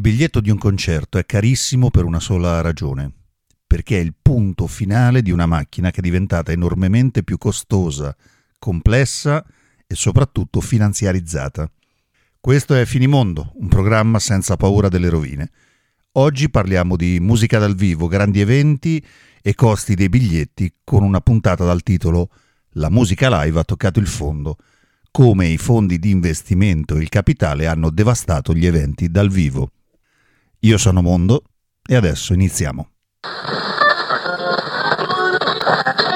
biglietto di un concerto è carissimo per una sola ragione, perché è il punto finale di una macchina che è diventata enormemente più costosa, complessa e soprattutto finanziarizzata. Questo è Finimondo, un programma senza paura delle rovine. Oggi parliamo di musica dal vivo, grandi eventi e costi dei biglietti, con una puntata dal titolo La musica live ha toccato il fondo, come i fondi di investimento e il capitale hanno devastato gli eventi dal vivo. Io sono Mondo e adesso iniziamo.